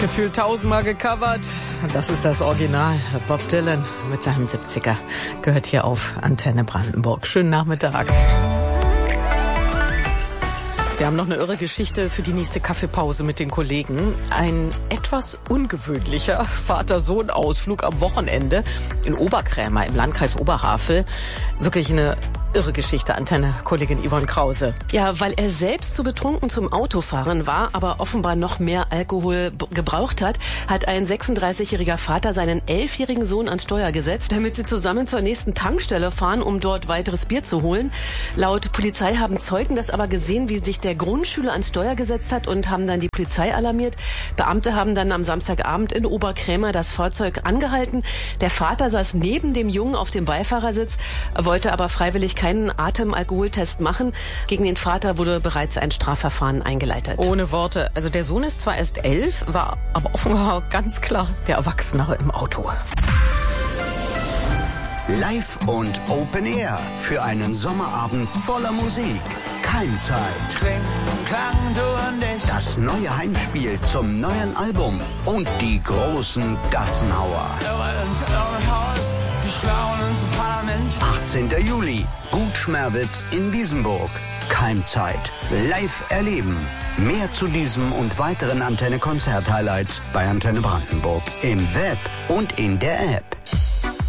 Gefühlt 1000-mal gecovert. Das ist das Original. Bob Dylan mit seinem 70er gehört hier auf Antenne Brandenburg. Schönen Nachmittag. Wir haben noch eine irre Geschichte für die nächste Kaffeepause mit den Kollegen. Ein etwas ungewöhnlicher Vater-Sohn-Ausflug am Wochenende in Oberkrämer im Landkreis Oberhavel. Wirklich eine irre Geschichte, Antenne-Kollegin Yvonne Krause. Ja, weil er selbst zu betrunken zum Autofahren war, aber offenbar noch mehr Alkohol gebraucht hat ein 36-jähriger Vater seinen 11-jährigen Sohn ans Steuer gesetzt, damit sie zusammen zur nächsten Tankstelle fahren, um dort weiteres Bier zu holen. Laut Polizei haben Zeugen das aber gesehen, wie sich der Grundschüler ans Steuer gesetzt hat und haben dann die Polizei alarmiert. Beamte haben dann am Samstagabend in Oberkrämer das Fahrzeug angehalten. Der Vater saß neben dem Jungen auf dem Beifahrersitz, wollte aber freiwillig keinen Atemalkoholtest machen. Gegen den Vater wurde bereits ein Strafverfahren eingeleitet. Ohne Worte. Also der Sohn ist zwar erst 11, war aber offenbar ganz klar der Erwachsenere im Auto. Live und Open Air für einen Sommerabend voller Musik. Keimzeit. Klang, du und ich. Das neue Heimspiel zum neuen Album und die großen Gassenhauer. Die Schlauen ins Parlament. 18. Juli, Gut Schmerwitz in Wiesenburg. Keimzeit. Live erleben. Mehr zu diesem und weiteren Antenne-Konzert-Highlights bei Antenne Brandenburg. Im Web und in der App.